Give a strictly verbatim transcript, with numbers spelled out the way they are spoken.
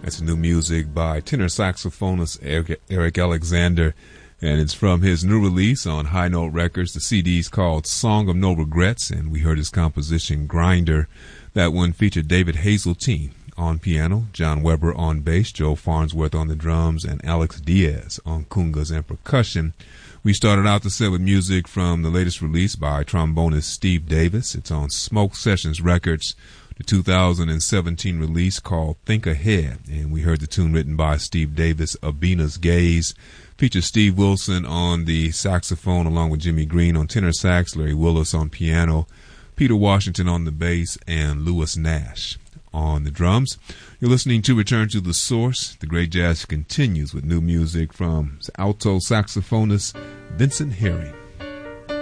That's new music by tenor saxophonist Eric, Eric Alexander, and it's from his new release on High Note Records. The C D's called Song of No Regrets, and we heard his composition Grinder. That one featured David Hazeltine on piano, John Weber on bass, Joe Farnsworth on the drums, and Alex Diaz on congas and percussion. We started out the set with music from the latest release by trombonist Steve Davis. It's on Smoke Sessions Records, the two thousand seventeen release called Think Ahead, and we heard the tune written by Steve Davis, Abina's Gaze. Features Steve Wilson on the saxophone along with Jimmy Green on tenor sax, Larry Willis on piano, Peter Washington on the bass, and Lewis Nash on the drums. You're listening to Return to the Source. The great jazz continues with new music from alto saxophonist Vincent Herring.